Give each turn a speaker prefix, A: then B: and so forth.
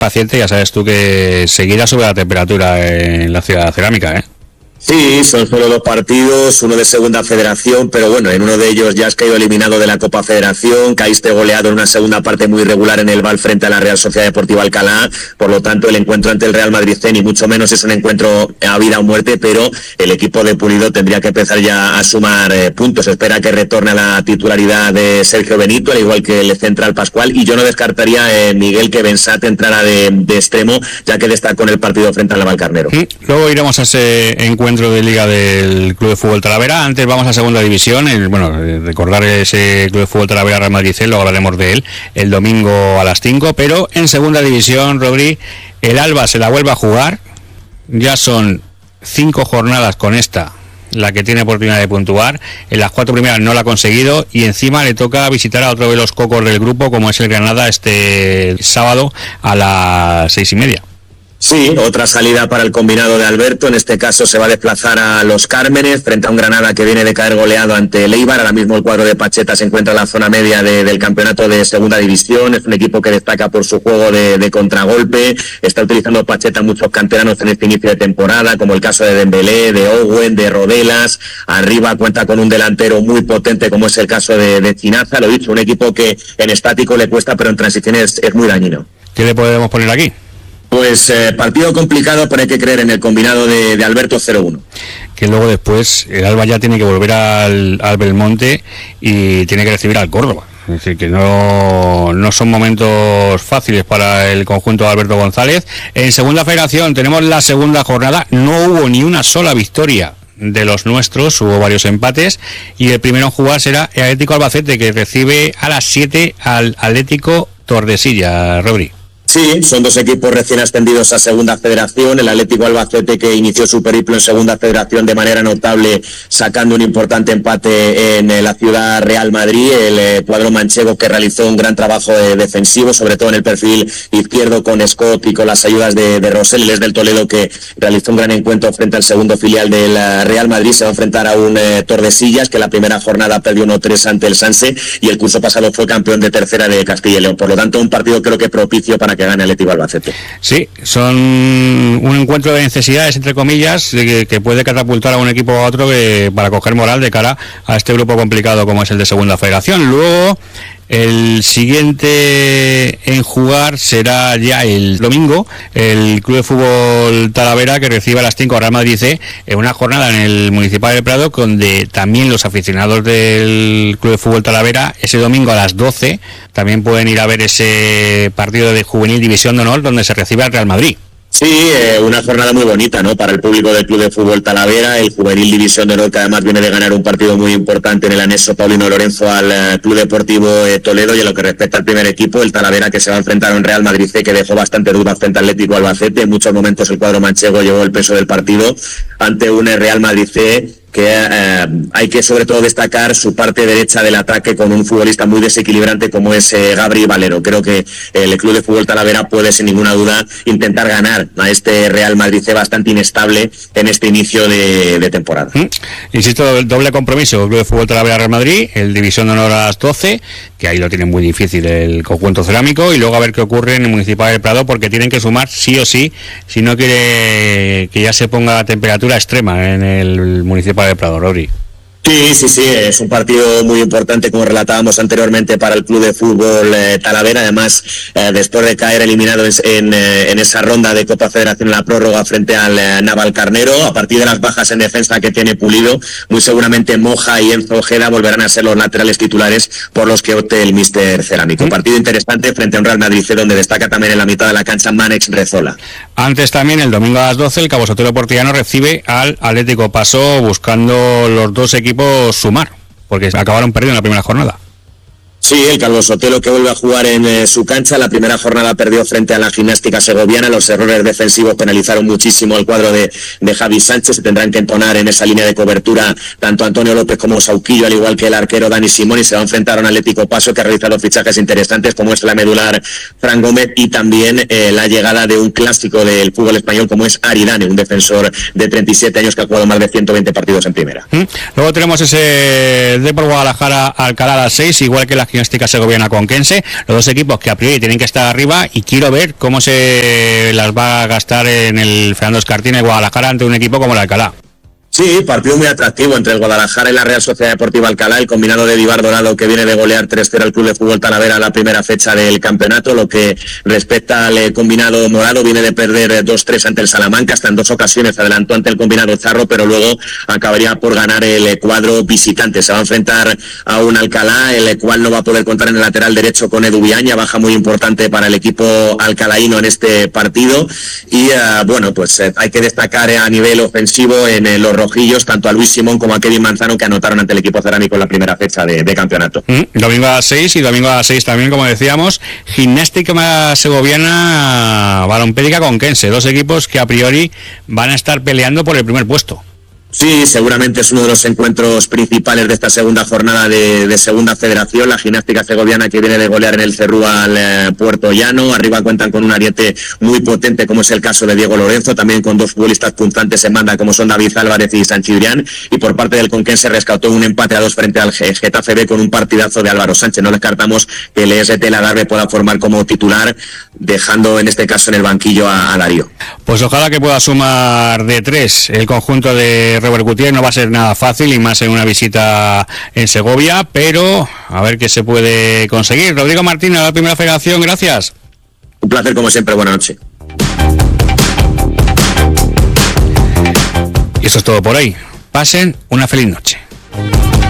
A: paciente, ya sabes tú que seguirá sube la temperatura en la ciudad cerámica, ¿eh?
B: Sí, son solo 2 partidos, uno de segunda federación, pero bueno, en uno de ellos ya has caído eliminado de la Copa Federación, caíste goleado en una segunda parte muy regular en el Val frente a la Real Sociedad Deportiva Alcalá, por lo tanto el encuentro ante el Real Madrid C ni mucho menos es un encuentro a vida o muerte, pero el equipo de Pulido tendría que empezar ya a sumar puntos. Espera que retorne a la titularidad de Sergio Benito, al igual que el central Pascual, y yo no descartaría Miguel que Bensat entrara de extremo, ya que destacó en el partido frente al Navalcarnero.
A: Luego iremos a ese encuentro de Liga del Club de Fútbol Talavera. Antes vamos a segunda división. Recordar ese Club de Fútbol Talavera Real Madrid C, luego hablaremos de él el domingo a las 5, pero en segunda división, Rodri, el Alba se la vuelve a jugar. Ya son 5 jornadas con esta la que tiene oportunidad de puntuar. En las 4 primeras no la ha conseguido y encima le toca visitar a otro de los cocos del grupo, como es el Granada, este sábado a las 6:30.
B: Sí, otra salida para el combinado de Alberto. En este caso se va a desplazar a Los Cármenes frente a un Granada que viene de caer goleado ante el Eibar. Ahora mismo el cuadro de Pacheta se encuentra en la zona media del campeonato de segunda división. Es un equipo que destaca por su juego de contragolpe. Está utilizando Pacheta muchos canteranos en este inicio de temporada, como el caso de Dembélé, de Owen, de Rodelas. Arriba cuenta con un delantero muy potente, como es el caso de Chinaza. Lo dicho, un equipo que en estático le cuesta, pero en transiciones es muy dañino.
A: ¿Qué le podemos poner aquí?
B: Pues partido complicado, pero hay que creer en el combinado de Alberto 0-1.
A: Que luego después el Alba ya tiene que volver al Belmonte y tiene que recibir al Córdoba. Es decir, que no son momentos fáciles para el conjunto de Alberto González. En segunda federación tenemos la segunda jornada. No hubo ni una sola victoria de los nuestros, hubo varios empates, y el primero en jugar será el Atlético Albacete, que recibe a las 7 al Atlético Tordesillas, Rodri.
B: Sí, son 2 equipos recién ascendidos a segunda federación. El Atlético Albacete, que inició su periplo en segunda federación de manera notable, sacando un importante empate en la ciudad Real Madrid. El cuadro manchego, que realizó un gran trabajo defensivo, sobre todo en el perfil izquierdo con Scott y con las ayudas de Rosell. Es del Toledo, que realizó un gran encuentro frente al segundo filial del Real Madrid. Se va a enfrentar a un Tordesillas, que la primera jornada perdió 1-3 ante el Sanse, y el curso pasado fue campeón de tercera de Castilla y León. Por lo tanto, un partido creo que propicio para que gane el Atlético Albacete.
A: Sí, son un encuentro de necesidades, entre comillas, que puede catapultar a un equipo a otro para coger moral de cara a este grupo complicado como es el de segunda federación. Luego el siguiente en jugar será ya el domingo, el Club de Fútbol Talavera, que recibe a las 5 a Real Madrid C, en una jornada en el Municipal de Prado, donde también los aficionados del Club de Fútbol Talavera ese domingo a las 12 también pueden ir a ver ese partido de Juvenil División de Honor, donde se recibe al Real Madrid.
B: Sí, una jornada muy bonita, ¿no?, para el público del Club de Fútbol Talavera. El Juvenil División de Honor, que además viene de ganar un partido muy importante en el anexo Paulino Lorenzo al Club Deportivo Toledo. Y en lo que respecta al primer equipo, el Talavera, que se va a enfrentar a un Real Madrid C, que dejó bastante dudas frente al Atlético Albacete. En muchos momentos el cuadro manchego llevó el peso del partido ante un Real Madrid C que hay que sobre todo destacar su parte derecha del ataque, con un futbolista muy desequilibrante como es Gabri Valero. Creo que el Club de Fútbol Talavera puede sin ninguna duda intentar ganar a este Real Madrid C bastante inestable en este inicio de temporada.
A: Insisto, doble compromiso, el Club de Fútbol Talavera Real Madrid, el División de Honor a las 12, que ahí lo tienen muy difícil el conjunto cerámico, y luego a ver qué ocurre en el Municipal del Prado, porque tienen que sumar sí o sí, si no quiere que ya se ponga la temperatura extrema en el Municipal de Prado, Rodri.
B: Sí, es un partido muy importante, como relatábamos anteriormente, para el Club de Fútbol Talavera. Además, después de caer eliminado en esa ronda de Copa Federación en la prórroga frente al Navalcarnero, a partir de las bajas en defensa que tiene Pulido, muy seguramente Moja y Enzo Ojeda volverán a ser los laterales titulares por los que opte el míster cerámico. Partido interesante frente a un Real Madrid C, donde destaca también en la mitad de la cancha Manex Rezola.
A: Antes también, el domingo a las 12, el Cabo Sotelo Portillano recibe al Atlético Paso, buscando los dos equipos sumar, porque acabaron perdiendo en la primera jornada.
B: Sí, el Calvo Sotelo, que vuelve a jugar en su cancha. La primera jornada perdió frente a la Gimnástica Segoviana. Los errores defensivos penalizaron muchísimo al cuadro de Javi Sánchez. Se tendrán que entonar en esa línea de cobertura tanto Antonio López como Sauquillo, al igual que el arquero Dani Simón, y se va a enfrentar a un Atlético Paso que ha realizado fichajes interesantes, como es la medular Fran Gómez, y también la llegada de un clásico del fútbol español como es Aridane, un defensor de 37 años que ha jugado más de 120 partidos en primera.
A: Luego tenemos ese Depor Guadalajara Alcalá a las 6, igual que la Gimnástica Segoviana Conquense, los dos equipos que a priori tienen que estar arriba, y quiero ver cómo se las va a gastar en el Fernando Escartín en Guadalajara ante un equipo como el Alcalá.
B: Sí, partido muy atractivo entre el Guadalajara y la Real Sociedad Deportiva Alcalá, el combinado de Vivar Dorado, que viene de golear 3-0 al Club de Fútbol Talavera la primera fecha del campeonato. Lo que respecta al combinado morado, viene de perder 2-3 ante el Salamanca, hasta en 2 ocasiones adelantó ante el combinado charro, pero luego acabaría por ganar el cuadro visitante. Se va a enfrentar a un Alcalá, el cual no va a poder contar en el lateral derecho con Edu Viaña, baja muy importante para el equipo alcalaíno en este partido. Y bueno, pues hay que destacar a nivel ofensivo en los rojillos tanto a Luis Simón como a Kevin Manzano, que anotaron ante el equipo cerámico en la primera fecha de campeonato.
A: Domingo a las 6 y domingo a las 6 también, como decíamos, Gimnástica Segoviana Balompédica Conquense, dos equipos que a priori van a estar peleando por el primer puesto.
B: Sí, seguramente es uno de los encuentros principales de esta segunda jornada de Segunda Federación. La Gimnástica Segoviana, que viene de golear en el Cerrúa al Puerto Llano. Arriba cuentan con un ariete muy potente, como es el caso de Diego Lorenzo, también con dos futbolistas punzantes en banda, como son David Álvarez y Sanchibrián. Y por parte del Conquense rescató un empate a 2 frente al Getafe B con un partidazo de Álvaro Sánchez. No descartamos que el EST Lagarde pueda formar como titular, dejando en este caso en el banquillo a Darío.
A: Pues ojalá que pueda sumar de 3 el conjunto de Robert Gutiérrez. No va a ser nada fácil, y más en una visita en Segovia, pero a ver qué se puede conseguir. Rodrigo Martín, a la Primera Federación, gracias.
B: Un placer como siempre, buenas noches.
A: Y eso es todo por hoy. Pasen una feliz noche.